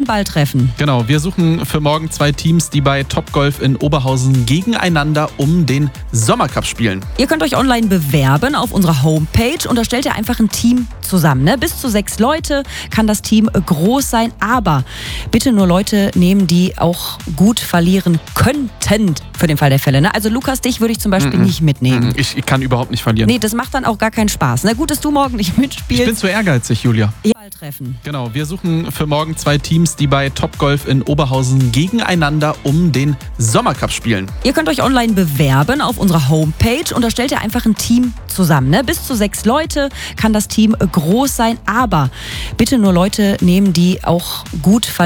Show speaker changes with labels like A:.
A: Ball treffen.
B: Genau, wir suchen für morgen 2 Teams, die bei Topgolf in Oberhausen gegeneinander um den Sommercup spielen.
A: Ihr könnt euch online bewerben auf unserer Homepage und da stellt ihr einfach ein Team zusammen. Ne? Bis zu 6 Leute kann das Team groß sein, aber bitte nur Leute nehmen, die auch gut verlieren könnten für den Fall der Fälle. Ne? Also Lukas, dich würde ich zum Beispiel nicht mitnehmen.
B: Ich kann überhaupt nicht verlieren.
A: Nee, das macht dann auch gar keinen Spaß. Na gut, dass du morgen nicht mitspielst.
B: Ich bin zu ehrgeizig, Julia.
A: Ball treffen.
B: Genau, wir suchen für morgen 2 Teams, die bei Topgolf in Oberhausen gegeneinander um den Sommercup spielen.
A: Ihr könnt euch online bewerben auf unserer Homepage und da stellt ihr einfach ein Team zusammen. Ne? Bis zu 6 Leute kann das Team groß sein, aber bitte nur Leute nehmen, die auch gut verlieren